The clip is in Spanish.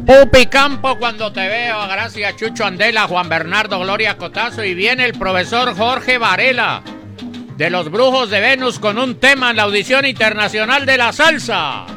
Pupi Campo cuando te veo, gracias Chucho Andela, Juan Bernardo Gloria Cotazo, y viene el profesor Jorge Varela de los Brujos de Venus con un tema en la audición internacional de la salsa.